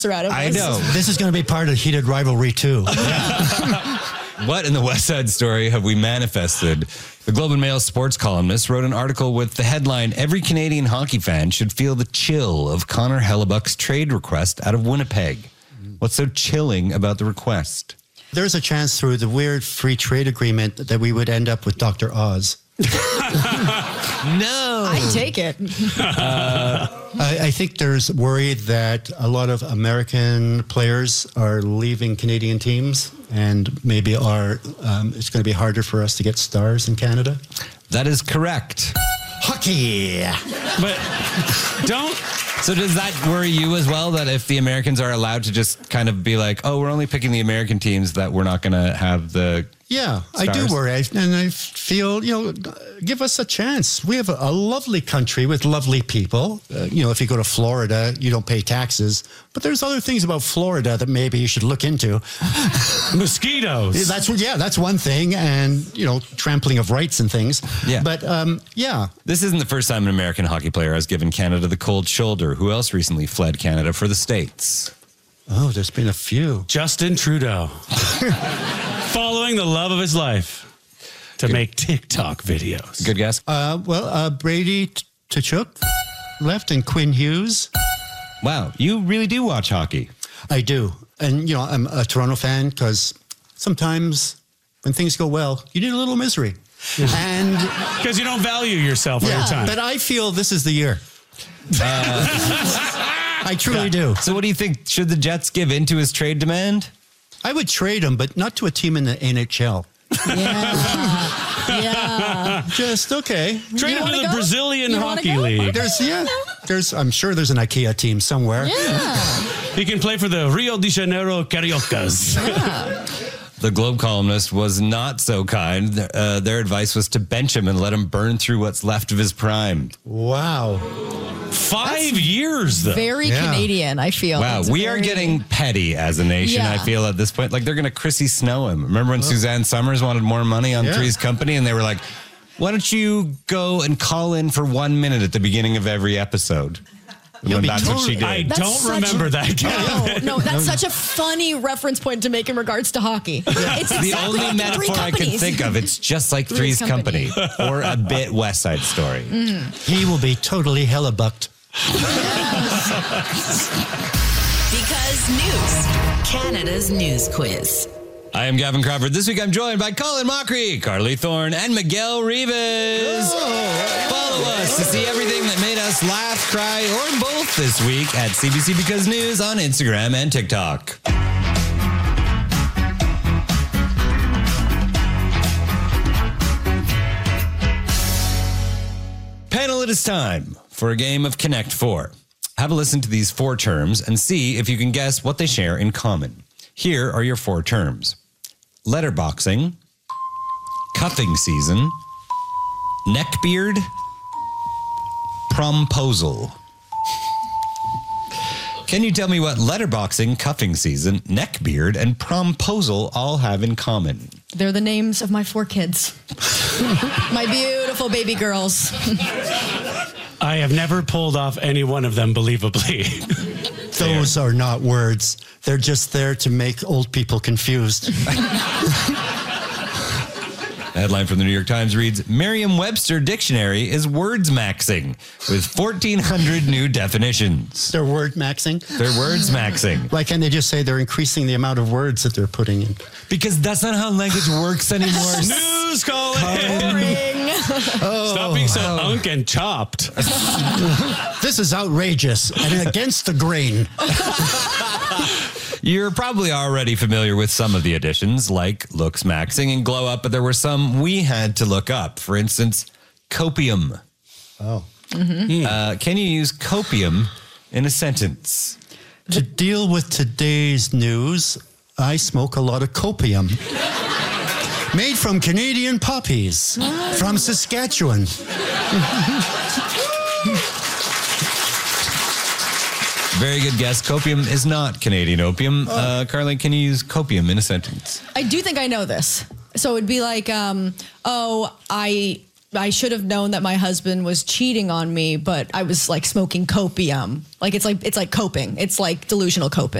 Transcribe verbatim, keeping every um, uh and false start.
out of I us. know. This is going to be part of heated rivalry, too. What in the West Side Story have we manifested? The Globe and Mail sports columnist wrote an article with the headline, "Every Canadian hockey fan should feel the chill of Connor Hellebuck's trade request out of Winnipeg." What's so chilling about the request? There's a chance through the weird free trade agreement that we would end up with Doctor Oz. No. I take it. Uh, I, I think there's worry that a lot of American players are leaving Canadian teams, and maybe are um, it's going to be harder for us to get stars in Canada. That is correct. Hockey! But don't... So does that worry you as well, that if the Americans are allowed to just kind of be like, oh, we're only picking the American teams, that we're not going to have the... Yeah, I do stars? worry. I, and I feel, you know, give us a chance. We have a, a lovely country with lovely people. Uh, you know, if you go to Florida, you don't pay taxes. But there's other things about Florida that maybe you should look into. Mosquitoes. That's yeah, that's one thing. And, you know, trampling of rights and things. Yeah. But, um, yeah. This isn't the first time an American hockey player has given Canada the cold shoulder. Who else recently fled Canada for the States? Oh, there's been a few. Justin Trudeau. Following the love of his life to Good. make TikTok videos. Good guess. Uh, well, uh, Brady T- Tkachuk left, and Quinn Hughes. Wow, you really do watch hockey. I do. And, you know, I'm a Toronto fan because sometimes when things go well, you need a little misery. And Because you don't value yourself all yeah, your time. but I feel this is the year. Uh, I truly do. So what do you think? Should the Jets give in to his trade demand? I would trade him, but not to a team in the N H L. Yeah. Yeah. Just okay. Trade him wanna to the go? Brazilian You wanna Hockey go? League. There's yeah. There's I'm sure there's an IKEA team somewhere. Yeah. He can play for the Rio de Janeiro Cariocas. Yeah. The Globe columnist was not so kind. Uh, their advice was to bench him and let him burn through what's left of his prime. Wow. Five years, though. Very Yeah. Canadian, I feel. Wow, It's we are very- getting petty as a nation, Yeah. I feel, at this point. Like, they're going to Chrissy Snow him. Remember when Suzanne Summers wanted more money on Yeah. Three's Company? And they were like, why don't you go and call in for one minute at the beginning of every episode? You'll When be that's what she totally- did. I That's don't such remember a- that guy. No, no, that's such a funny reference point to make in regards to hockey. It's the exactly only like metaphor Three I can Companies. think of. It's just like Three's, Three's Company. Company. or a bit West Side Story. He will be totally hellebucked. Because News, Canada's news quiz. I am Gavin Crawford. This week I'm joined by Colin Mockery, Carly Thorne, and Miguel Rivas. Follow us to see everything that made us laugh, cry, or both this week at C B C Because News on Instagram and TikTok. Panel, it is time for a game of Connect Four. Have a listen to these four terms and see if you can guess what they share in common. Here are your four terms: letterboxing, cuffing season, neckbeard, promposal. Can you tell me what letterboxing, cuffing season, neckbeard, and promposal all have in common? They're the names of my four kids. My beautiful baby girls. I have never pulled off any one of them believably. Those are not words. They're just there to make old people confused. The headline from the New York Times reads, Merriam-Webster Dictionary is words maxing with fourteen hundred new definitions. They're word maxing. They're words maxing. Why can't they just say they're increasing the amount of words that they're putting in? Because that's not how language works anymore. News, Colin! Boring. Stop being so unk and chopped. This is outrageous and against the grain. You're probably already familiar with some of the additions, like looks maxing and glow up, but there were some we had to look up. For instance, copium. Oh. Uh, can you use copium in a sentence? To deal with today's news, I smoke a lot of copium. Made from Canadian poppies from Saskatchewan. Very good guess. Copium is not Canadian opium. Uh, Carly, can you use copium in a sentence? I do think I know this. So it'd be like, um, oh, I I should have known that my husband was cheating on me, but I was like smoking copium. Like it's like it's like coping. It's like delusional coping.